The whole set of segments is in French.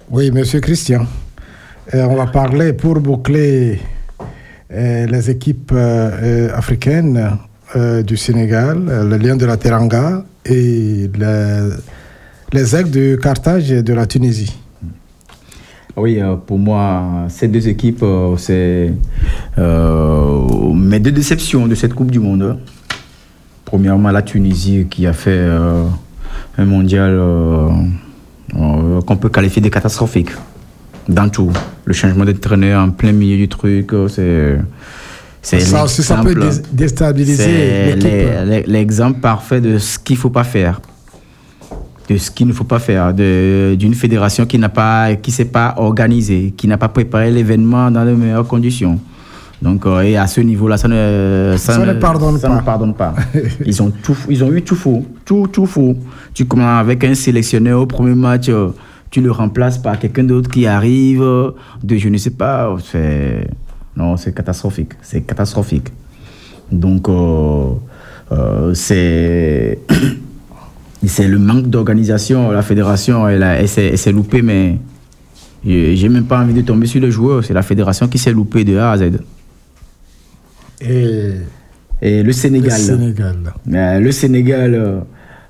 Oui, Monsieur Christian. On va parler pour boucler les équipes africaines du Sénégal, le Lion de la Teranga et les Aigles de Carthage et de la Tunisie. Oui, pour moi, ces deux équipes, c'est mes deux déceptions de cette Coupe du Monde. Premièrement, la Tunisie qui a fait un mondial qu'on peut qualifier de catastrophique dans tout. Le changement d'entraîneur en plein milieu du truc, ça aussi, ça peut déstabiliser l'équipe. L'exemple parfait de ce qu'il ne faut pas faire. De ce qu'il ne faut pas faire. D'une fédération qui ne s'est pas organisée, qui n'a pas préparé l'événement dans les meilleures conditions. Donc, et à ce niveau-là, ça ne pardonne pas. Ils ont eu tout faux. Tout faux. Tu commences avec un sélectionneur au premier match, tu le remplaces par quelqu'un d'autre qui arrive je ne sais pas. C'est catastrophique. C'est catastrophique. Donc, c'est le manque d'organisation. La fédération, elle s'est loupée, mais j'ai même pas envie de tomber sur le joueur. C'est la fédération qui s'est loupée de A à Z. Et le Sénégal. Le Sénégal,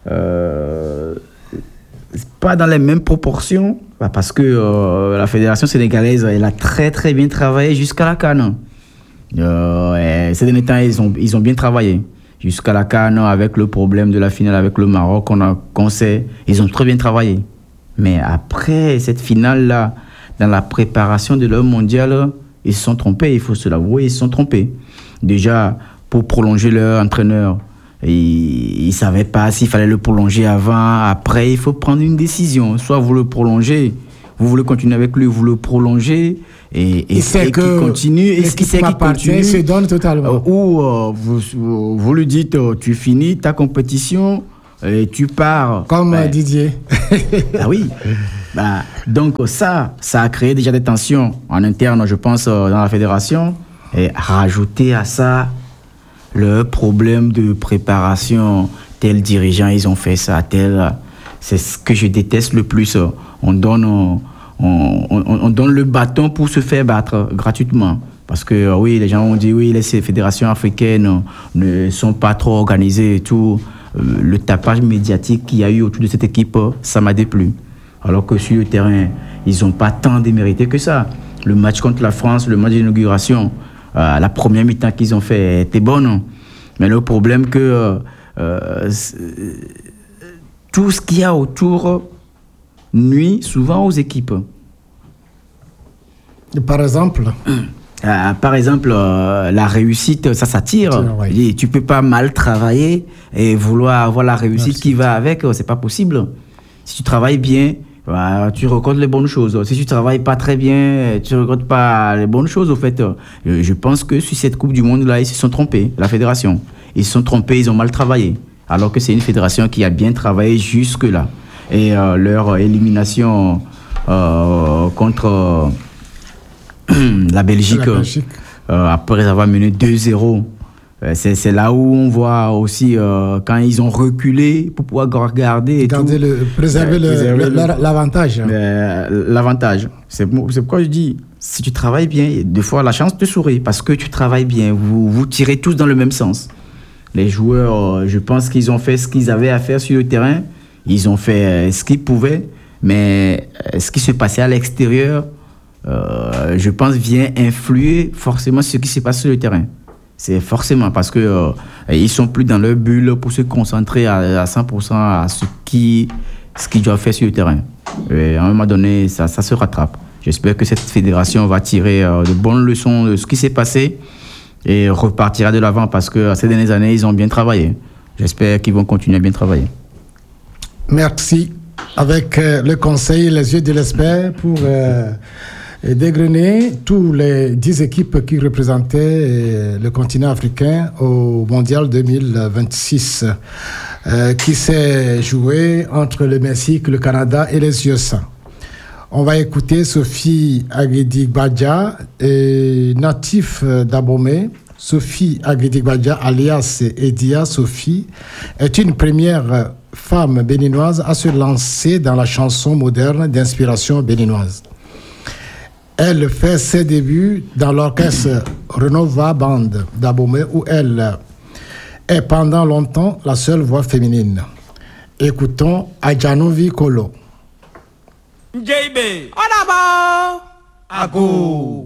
pas dans les mêmes proportions, parce que la fédération sénégalaise, elle a très très bien travaillé jusqu'à la CAN. Ces derniers temps, ils ont bien travaillé. Jusqu'à la CAN, avec le problème de la finale avec le Maroc, qu'on sait, ils ont très bien travaillé. Mais après cette finale-là, dans la préparation de leur mondial, ils se sont trompés, il faut se l'avouer, ils se sont trompés. Déjà, pour prolonger leur entraîneur, ils ne savaient pas s'il fallait le prolonger avant, après, il faut prendre une décision. Soit vous le prolongez, vous voulez continuer avec lui, vous le prolongez, et qui continue, et qui sait qui continue, se donne totalement. Ou vous lui dites, tu finis ta compétition, et tu pars. Comme Didier. Ah oui. Donc ça a créé déjà des tensions en interne, je pense, dans la fédération. Et rajouter à ça le problème de préparation, tel dirigeant, ils ont fait ça, tel. C'est ce que je déteste le plus. On donne le bâton pour se faire battre gratuitement. Parce que oui, les gens ont dit oui, les fédérations africaines ne sont pas trop organisées et tout. Le tapage médiatique qu'il y a eu autour de cette équipe, ça m'a déplu. Alors que sur le terrain, ils n'ont pas tant démérité que ça. Le match contre la France, le match d'inauguration, la première mi-temps qu'ils ont fait était bonne. Mais le problème que tout ce qu'il y a autour nuit souvent aux équipes. Par exemple la réussite, ça s'attire. Ouais. Tu ne peux pas mal travailler et vouloir avoir la réussite qui va avec, c'est pas possible. Si tu travailles bien, tu récoltes les bonnes choses. Si tu ne travailles pas très bien, tu ne récoltes pas les bonnes choses. Au fait, je pense que sur cette Coupe du Monde-là, ils se sont trompés, la fédération. Ils se sont trompés, ils ont mal travaillé. Alors que c'est une fédération qui a bien travaillé jusque-là. Et leur élimination contre la Belgique, après avoir mené 2-0, c'est là où on voit aussi quand ils ont reculé pour pouvoir regarder préserver l'avantage. L'avantage. C'est pourquoi je dis, si tu travailles bien, des fois la chance te sourit parce que tu travailles bien. Vous tirez tous dans le même sens. Les joueurs, je pense qu'ils ont fait ce qu'ils avaient à faire sur le terrain. Ils ont fait ce qu'ils pouvaient, mais ce qui se passait à l'extérieur, je pense, vient influer forcément sur ce qui se passe sur le terrain. C'est forcément parce que ils sont plus dans leur bulle pour se concentrer à 100% à ce qu'ils doivent faire sur le terrain. Et à un moment donné, ça se rattrape. J'espère que cette fédération va tirer de bonnes leçons de ce qui s'est passé et repartira de l'avant parce que ces dernières années, ils ont bien travaillé. J'espère qu'ils vont continuer à bien travailler. Merci. Avec le conseil, les yeux de l'expert pour dégrainer tous les 10 équipes qui représentaient le continent africain au Mondial 2026 qui s'est joué entre le Mexique, le Canada et les USA. On va écouter Sophie Aghidigbadja, natif d'Abomey. Sophie Aghidigbadja, alias Edia Sophie, est une première femme béninoise à se lancer dans la chanson moderne d'inspiration béninoise. Elle fait ses débuts dans l'orchestre Renova Band d'Abomey où elle est pendant longtemps la seule voix féminine. Écoutons Adjanovi Kolo. JB, on a Ago.